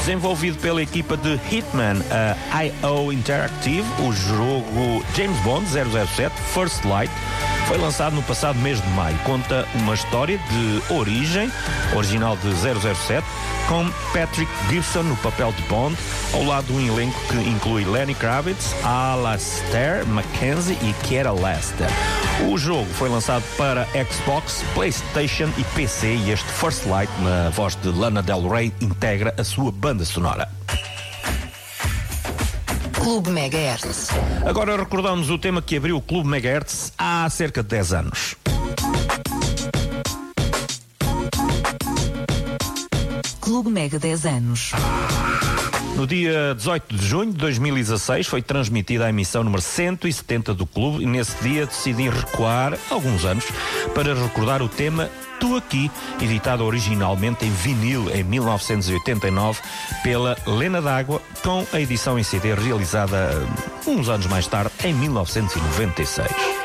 Desenvolvido pela equipa de Hitman, a IO Interactive, o jogo James Bond 007 First Light foi lançado no passado mês de maio. Conta uma história de origem, original de 007, com Patrick Gibson no papel de Bond, ao lado de um elenco que inclui Lenny Kravitz, Alastair Mackenzie e Kiera Lester. O jogo foi lançado para Xbox, PlayStation e PC, e este First Light, na voz de Lana Del Rey, integra a sua banda sonora. Clube Megahertz. Agora recordamos o tema que abriu o Clube Megahertz há cerca de 10 anos. Clube Mega 10 anos. No dia 18 de junho de 2016 foi transmitida a emissão número 170 do clube, e nesse dia decidi recuar alguns anos para recordar o tema Tu Aqui, editado originalmente em vinil em 1989 pela Lena D'Água, com a edição em CD realizada uns anos mais tarde, em 1996.